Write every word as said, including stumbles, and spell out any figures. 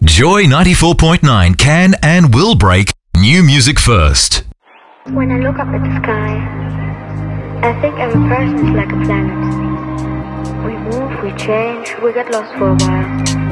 Joy ninety-four point nine can and will break new music first. When I look up at the sky, I think every person is like a planet. We move, we change, we get lost for a while.